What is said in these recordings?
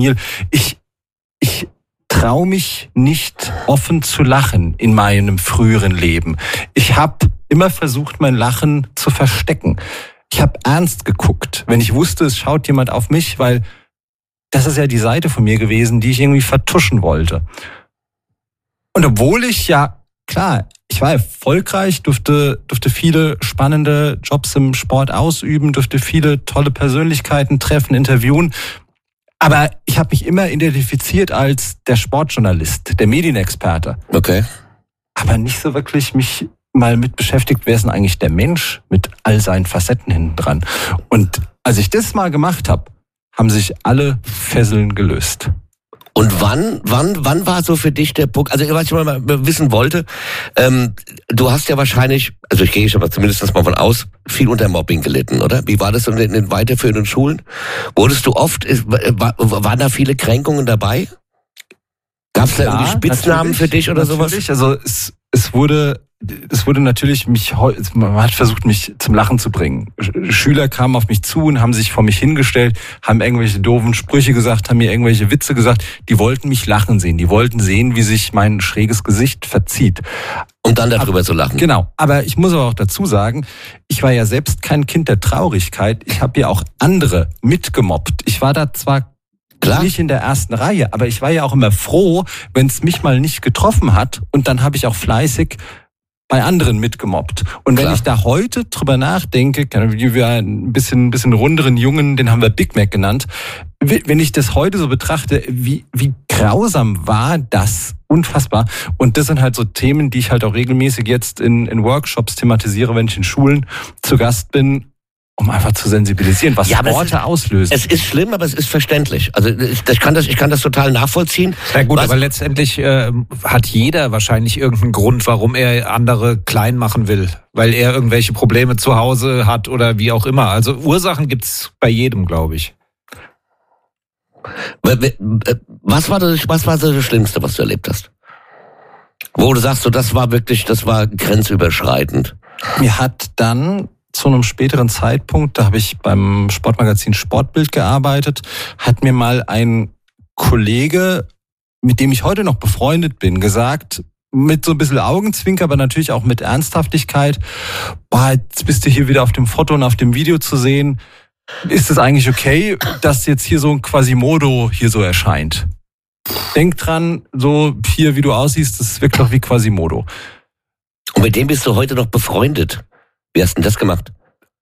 Ich traue mich nicht offen zu lachen in meinem früheren Leben. Ich habe immer versucht, mein Lachen zu verstecken. Ich habe ernst geguckt, wenn ich wusste, es schaut jemand auf mich, weil das ist ja die Seite von mir gewesen, die ich irgendwie vertuschen wollte. Und obwohl ich klar, ich war erfolgreich, durfte viele spannende Jobs im Sport ausüben, durfte viele tolle Persönlichkeiten treffen, interviewen. Aber ich habe mich immer identifiziert als der Sportjournalist, der Medienexperte. Okay. Aber nicht so wirklich mich mal mit beschäftigt, wer ist denn eigentlich der Mensch mit all seinen Facetten hinten dran. Und als ich das mal gemacht habe, haben sich alle Fesseln gelöst. Und wann war so für dich der Punkt, also was ich mal wissen wollte, du hast ja wahrscheinlich, also ich gehe schon mal zumindest mal von aus, viel unter Mobbing gelitten, oder? Wie war das in den weiterführenden Schulen? Wurdest du oft, waren da viele Kränkungen dabei? Gab es da irgendwie Spitznamen für dich oder sowas? Also es wurde natürlich man hat versucht, mich zum Lachen zu bringen. Schüler kamen auf mich zu und haben sich vor mich hingestellt, haben irgendwelche doofen Sprüche gesagt, haben mir irgendwelche Witze gesagt. Die wollten mich lachen sehen. Die wollten sehen, wie sich mein schräges Gesicht verzieht. Und dann darüber zu lachen. Genau. Aber ich muss aber auch dazu sagen, ich war ja selbst kein Kind der Traurigkeit. Ich habe ja auch andere mitgemobbt. Ich war da zwar nicht in der ersten Reihe, aber ich war ja auch immer froh, wenn es mich mal nicht getroffen hat. Und dann habe ich auch fleißig bei anderen mitgemobbt. Und wenn ich da heute drüber nachdenke, wie wir ein bisschen runderen Jungen, den haben wir Big Mac genannt, wenn ich das heute so betrachte, wie grausam war das, unfassbar. Und das sind halt so Themen, die ich halt auch regelmäßig jetzt in Workshops thematisiere, wenn ich in Schulen zu Gast bin, um einfach zu sensibilisieren, was Worte auslösen. Es ist schlimm, aber es ist verständlich. Also ich kann das total nachvollziehen. Ja gut, aber letztendlich hat jeder wahrscheinlich irgendeinen Grund, warum er andere klein machen will. Weil er irgendwelche Probleme zu Hause hat oder wie auch immer. Also Ursachen gibt's bei jedem, glaube ich. Was war das Schlimmste, was du erlebt hast? Wo du sagst, das war grenzüberschreitend. Mir hat dann zu einem späteren Zeitpunkt, da habe ich beim Sportmagazin Sportbild gearbeitet, hat mir mal ein Kollege, mit dem ich heute noch befreundet bin, gesagt, mit so ein bisschen Augenzwinker, aber natürlich auch mit Ernsthaftigkeit, jetzt bist du hier wieder auf dem Foto und auf dem Video zu sehen. Ist es eigentlich okay, dass jetzt hier so ein Quasimodo hier so erscheint? Denk dran, so hier, wie du aussiehst, das wirkt doch wie Quasimodo. Und mit dem bist du heute noch befreundet? Wie hast du denn das gemacht?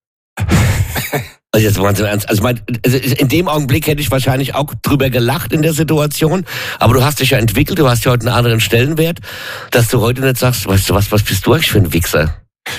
Also jetzt mal so ernst. Also in dem Augenblick hätte ich wahrscheinlich auch drüber gelacht in der Situation. Aber du hast dich ja entwickelt, du hast ja heute einen anderen Stellenwert, dass du heute nicht sagst, weißt du was bist du eigentlich für ein Wichser?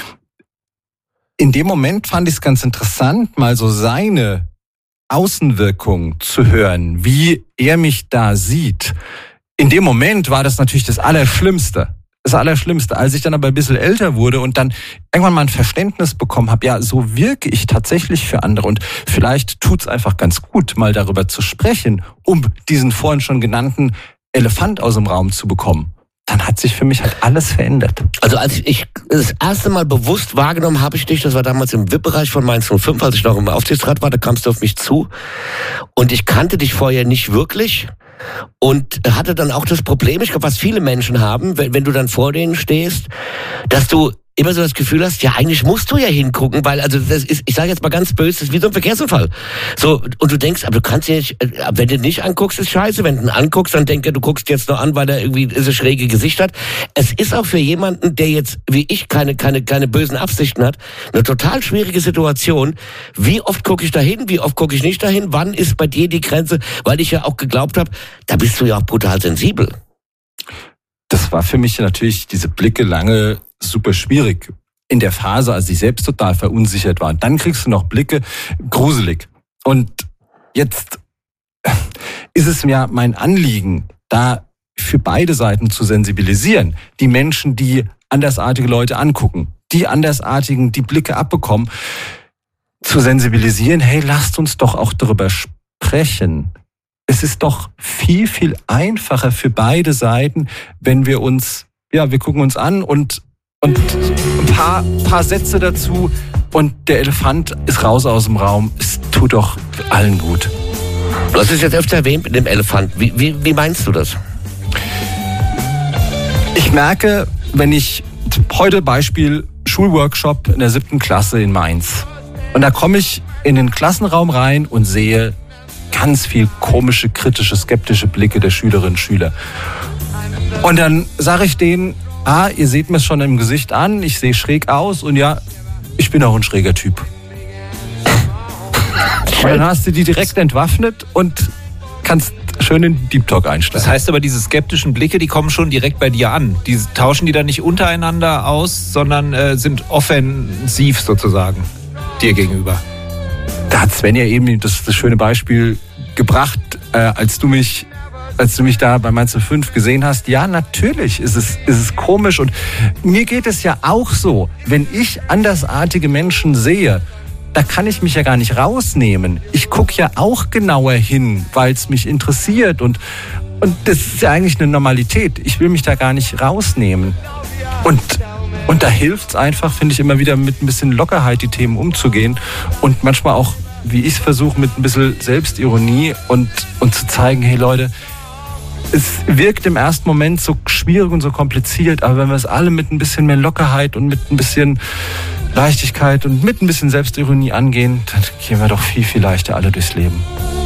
In dem Moment fand ich es ganz interessant, mal so seine Außenwirkung zu hören, wie er mich da sieht. In dem Moment war das natürlich das Allerschlimmste. Als ich dann aber ein bisschen älter wurde und dann irgendwann mal ein Verständnis bekommen habe, so wirke ich tatsächlich für andere und vielleicht tut's einfach ganz gut, mal darüber zu sprechen, um diesen vorhin schon genannten Elefant aus dem Raum zu bekommen. Dann hat sich für mich halt alles verändert. Also als ich das erste Mal bewusst wahrgenommen habe ich dich, das war damals im VIP-Bereich von Mainz 05, als ich noch im Aufsichtsrat war, da kamst du auf mich zu und ich kannte dich vorher nicht wirklich. Und hatte dann auch das Problem, ich glaube, was viele Menschen haben, wenn du dann vor denen stehst, dass du immer so das Gefühl hast, eigentlich musst du ja hingucken, weil, also das ist, ich sage jetzt mal ganz böse, das ist wie so ein Verkehrsunfall. So, und du denkst, aber du kannst ja nicht, wenn du nicht anguckst, ist scheiße, wenn du ihn anguckst, dann denk du guckst jetzt nur an, weil er irgendwie so schräge Gesicht hat. Es ist auch für jemanden, der jetzt, wie ich, keine bösen Absichten hat, eine total schwierige Situation. Wie oft gucke ich dahin, wie oft gucke ich nicht dahin, wann ist bei dir die Grenze, weil ich ja auch geglaubt habe, da bist du ja auch brutal sensibel. Das war für mich natürlich diese Blicke lange super schwierig. In der Phase, als ich selbst total verunsichert war. Und dann kriegst du noch Blicke, gruselig. Und jetzt ist es mir mein Anliegen, da für beide Seiten zu sensibilisieren. Die Menschen, die andersartige Leute angucken, die Andersartigen, die Blicke abbekommen, zu sensibilisieren, hey, lasst uns doch auch darüber sprechen. Es ist doch viel, viel einfacher für beide Seiten, wenn wir uns, wir gucken uns an und ein paar Sätze dazu und der Elefant ist raus aus dem Raum. Es tut doch allen gut. Du hast es jetzt öfter erwähnt mit dem Elefant. Wie meinst du das? Ich merke, wenn ich heute Beispiel Schulworkshop in der 7. Klasse in Mainz. Und da komme ich in den Klassenraum rein und sehe ganz viel komische, kritische, skeptische Blicke der Schülerinnen und Schüler. Und dann sage ich denen, ihr seht mir es schon im Gesicht an, ich sehe schräg aus und ja, ich bin auch ein schräger Typ. Und dann hast du die direkt entwaffnet und kannst schön in Deep Talk einsteigen. Das heißt aber, diese skeptischen Blicke, die kommen schon direkt bei dir an. Die tauschen die dann nicht untereinander aus, sondern sind offensiv sozusagen dir gegenüber. Da hat Sven ja eben das schöne Beispiel gebracht, als du mich da bei Mainz 05 gesehen hast. Ja, natürlich ist es komisch und mir geht es ja auch so, wenn ich andersartige Menschen sehe, da kann ich mich ja gar nicht rausnehmen. Ich gucke ja auch genauer hin, weil es mich interessiert und das ist ja eigentlich eine Normalität. Ich will mich da gar nicht rausnehmen. Und da hilft es einfach, finde ich, immer wieder mit ein bisschen Lockerheit die Themen umzugehen und manchmal auch, wie ich es versuche, mit ein bisschen Selbstironie und zu zeigen, hey Leute, es wirkt im ersten Moment so schwierig und so kompliziert, aber wenn wir es alle mit ein bisschen mehr Lockerheit und mit ein bisschen Leichtigkeit und mit ein bisschen Selbstironie angehen, dann gehen wir doch viel, viel leichter alle durchs Leben.